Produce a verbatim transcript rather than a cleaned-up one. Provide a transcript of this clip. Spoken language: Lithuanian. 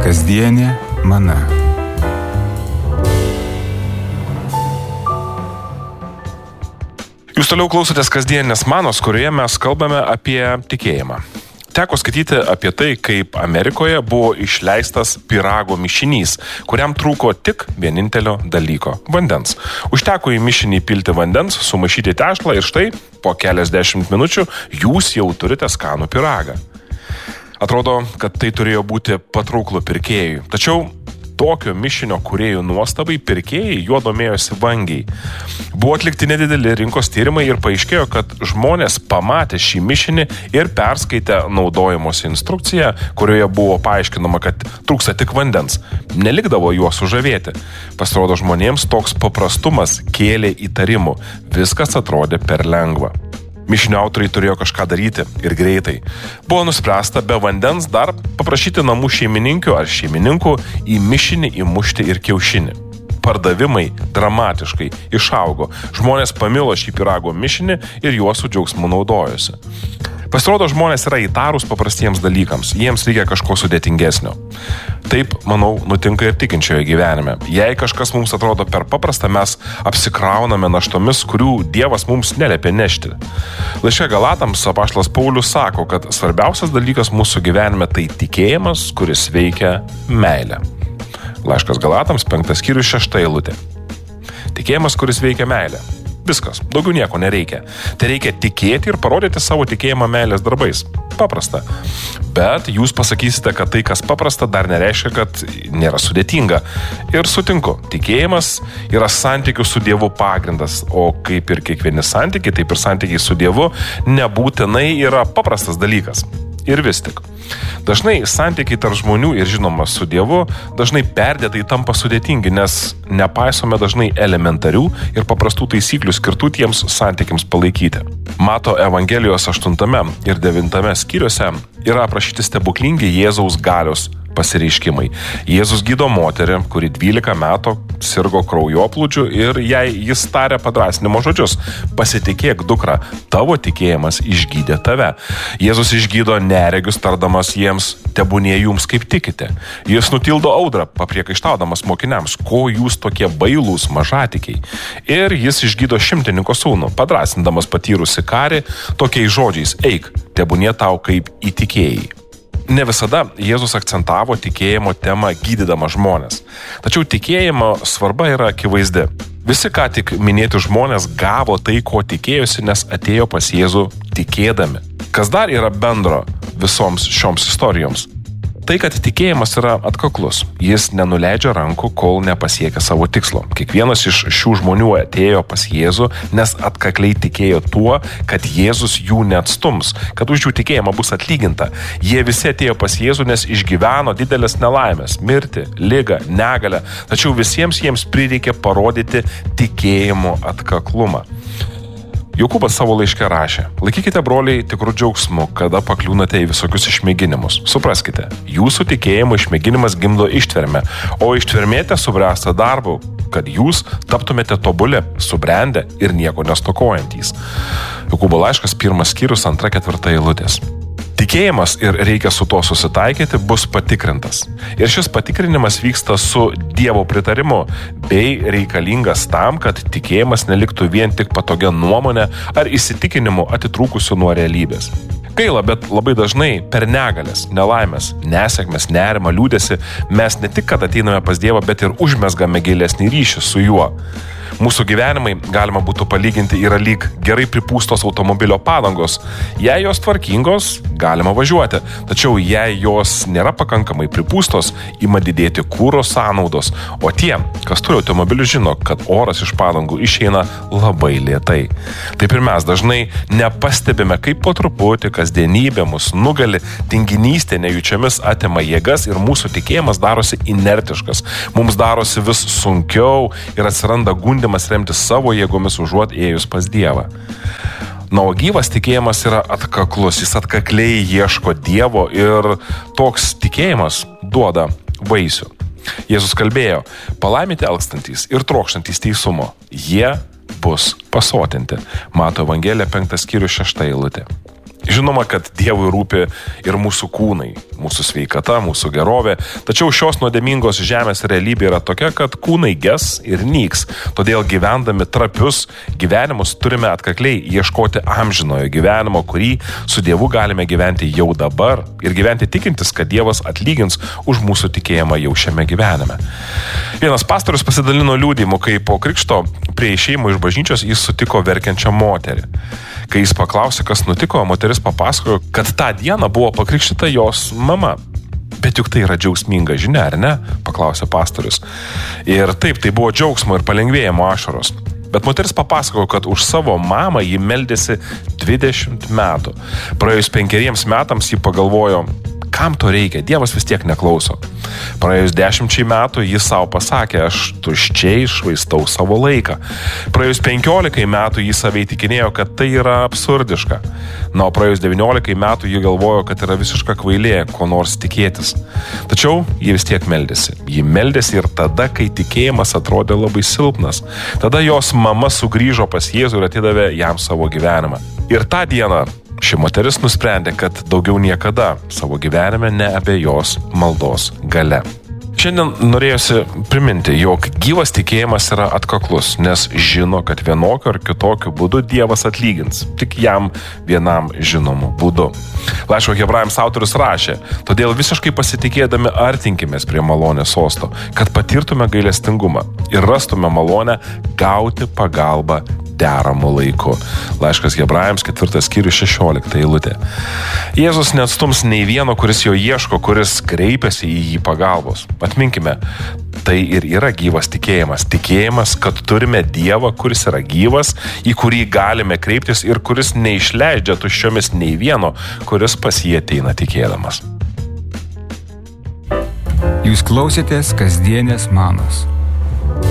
Kasdienė mana. Jūs toliau klausotės kasdienės manos, kurioje mes kalbame apie tikėjimą. Teko skaityti apie tai, kaip Amerikoje buvo išleistas pyrago mišinys, kuriam trūko tik vienintelio dalyko – vandens. Užteko į mišinį pilti vandens, sumaišyti tešlą ir štai po keliasdešimt minučių jūs jau turite skanų pyragą. Atrodo, kad tai turėjo būti patrauklu pirkėjui. Tačiau tokio mišinio kūrėjų nuostabai pirkėjai juo domėjosi vangiai. Buvo atlikti nedideli rinkos tyrimai ir paaiškėjo, kad žmonės pamatė šį mišinį ir perskaitę naudojimosi instrukciją, kurioje buvo paaiškinama, kad trūksta tik vandens, nelikdavo juo sužavėti. Pasirodo, žmonėms toks paprastumas kėlė įtarimų. Viskas atrodė per lengva. Mišinio autoriai turėjo kažką daryti ir greitai. Buvo nuspręsta be vandens dar paprašyti namų šeimininkių ar šeimininkų į mišinį įmušti ir kiaušinį. Pardavimai dramatiškai išaugo. Žmonės pamilo šį pyrago mišinį ir juo su džiaugsmu naudojosi. Pasirodo, žmonės yra įtarūs paprastiems dalykams. Jiems reikia kažko sudėtingesnio. Taip, manau, nutinka ir tikinčiojo gyvenime. Jei kažkas mums atrodo per paprasta, mes apsikrauname naštomis, kurių Dievas mums neliepė nešti. Laiške Galatams apaštalas Paulius sako, kad svarbiausias dalykas mūsų gyvenime tai tikėjimas, kuris veikia meilę. Laiškas Galatams, penktas skyrius, šešta eilutė. Tikėjimas, kuris veikia meilę. Viskas, daugiau nieko nereikia. Tai reikia tikėti ir parodyti savo tikėjimą meilės darbais. Paprasta. Bet jūs pasakysite, kad tai, kas paprasta, dar nereiškia, kad nėra sudėtinga. Ir sutinku, tikėjimas yra santykių su Dievu pagrindas, o kaip ir kiekvieni santykiai, taip ir santykiai su Dievu nebūtinai yra paprastas dalykas. Ir vis tik. Dažnai santykiai tarp žmonių ir žinoma su Dievu dažnai perdėtai tampa sudėtingi, nes nepaisome dažnai elementarių ir paprastų taisyklių skirtų tiems santykiams palaikyti. Mato Evangelijos aštuntame ir devintame skyriuose yra aprašyti stebuklingi Jėzaus galios pasireiškimai. Jėzus gydo moterį, kuri dvylika metų sirgo kraujoplūdžiu ir jai jis tarė padrąsinimo žodžius. Pasitikėk, dukra, tavo tikėjimas išgydė tave. Jėzus išgydo neregius, tardamas jiems, tebūnie jums kaip tikite. Jis nutildo audrą, papriekaištaudamas mokiniams, ko jūs tokie bailūs mažatikiai. Ir jis išgydo šimtininko sūnų, padrąsindamas patyrusi karį tokiais žodžiais, eik, tebūnie tau kaip įtikėjai. Ne visada Jėzus akcentavo tikėjimo temą gydydama žmonės. Tačiau tikėjimo svarba yra akivaizdi. Visi ką tik minėti žmonės gavo tai, ko tikėjosi, nes atėjo pas Jėzų tikėdami. Kas dar yra bendro visoms šioms istorijoms? Tai, kad tikėjimas yra atkaklus. Jis nenuleidžia rankų, kol nepasiekia savo tikslo. Kiekvienas iš šių žmonių atėjo pas Jėzų, nes atkakliai tikėjo tuo, kad Jėzus jų neatstums, kad už jų tikėjimą bus atlyginta. Jie visi atėjo pas Jėzų, nes išgyveno didelės nelaimės, mirtį, ligą, negalę, tačiau visiems jiems prireikė parodyti tikėjimo atkaklumą. Jokūbas savo laiške rašė, laikykite broliai tikrų džiaugsmų, kada pakliūnate į visokius išmėginimus. Supraskite, jūsų tikėjimo išmėginimas gimdo ištvermę, o ištvermėte subręsta darbu, kad jūs taptumėte tobuli, subrendę ir nieko nestokojantys. Jokūbo laiškas pirmas skyrius, antra ketvirta eilutės. Tikėjimas ir reikia su to susitaikyti bus patikrintas. Ir šis patikrinimas vyksta su Dievo pritarimu, bei reikalingas tam, kad tikėjimas neliktų vien tik patogia nuomonė ar įsitikinimu atitrūkusiu nuo realybės. Gaila, bet labai dažnai per negalės, nelaimės, nesėkmės, nerimą, liūdesį mes ne tik, kad ateiname pas Dievą, bet ir užmezgame gilesnį ryšį su juo. Mūsų gyvenimai, galima būtų palyginti, yra lyg gerai pripūstos automobilio padangos. Jei jos tvarkingos, galima važiuoti. Tačiau jei jos nėra pakankamai pripūstos, ima didėti kuro sąnaudos. O tie, kas turi automobilių, žino, kad oras iš padangų išeina labai lėtai. Taip ir mes dažnai nepastebime, kaip po truputį kasdienybė mus nugali, tinginystė nejučiamis atima jėgas ir mūsų tikėjimas darosi inertiškas. Mums darosi vis sunkiau ir atsiranda gundymas remtis savo jėgomis užuot ėjus pas Dievą. Na, o gyvas tikėjimas yra atkaklus, jis atkakliai ieško Dievo ir toks tikėjimas duoda vaisių. Jėzus kalbėjo, palaiminti alkstantys ir trokštantys teisumo, jie bus pasotinti. Mato Evangelija penktas skyrius šešta eilutė. Žinoma, kad Dievui rūpi ir mūsų kūnai, mūsų sveikata, mūsų gerovė, tačiau šios nuodėmingos žemės realybė yra tokia, kad kūnai ges ir nyks, todėl gyvendami trapius gyvenimus turime atkakliai ieškoti amžinojo gyvenimo, kurį su Dievu galime gyventi jau dabar ir gyventi tikintis, kad Dievas atlygins už mūsų tikėjimą jau šiame gyvenime. Vienas pastorius pasidalino liudijimu, kai po krikšto prie išėjimo iš bažnyčios jis sutiko verkiančią moterį. Kai jis paklausė, kas nutiko, moteris papasakojo, kad tą dieną buvo pakrikštyta jos mama. Bet juk tai yra džiaugsminga žinia, ar ne? Paklausė pastorius. Ir taip, tai buvo džiaugsmo ir palengvėjimo ašaros. Bet moteris papasakojo, kad už savo mamą ji meldėsi dvidešimt metų. Praėjus penkeriems metams ji pagalvojo, kam to reikia, Dievas vis tiek neklauso. Praėjus dešimčiai metų jis savo pasakė, aš tuščiai švaistau savo laiką. Praėjus penkiolikai metų jis save įtikinėjo, kad tai yra absurdiška. Na, o praėjus devyniolikai metų ji galvojo, kad yra visiška kvailė, ko nors tikėtis. Tačiau ji vis tiek meldėsi. Ji meldėsi ir tada, kai tikėjimas atrodė labai silpnas. Tada jos mama sugrįžo pas Jėzų ir atidavė jam savo gyvenimą. Ir tą dieną ši moteris nusprendė, kad daugiau niekada savo gyvenime neabejos maldos gale. Šiandien norėjusi priminti, jog gyvas tikėjimas yra atkaklus, nes žino, kad vienokiu ar kitokiu būdu Dievas atlygins, tik jam vienam žinomu būdu. Laiško Hebrajams autorius rašė, todėl visiškai pasitikėdami artinkimės prie malonės sosto, kad patirtume gailestingumą ir rastume malonę gauti pagalbą deramų laiku. Laiškas Hebrajams ketvirtas skyrius šešiolikta eilutė. Jėzus neatstums nei vieno, kuris jo ieško, kuris kreipiasi į jį pagalbos. Atminkime, tai ir yra gyvas tikėjimas. Tikėjimas, kad turime Dievą, kuris yra gyvas, į kurį galime kreiptis ir kuris neišleidžia tuščiomis nei vieno, kuris pas jį ateina tikėdamas. Jūs klausėtės kasdienės manos.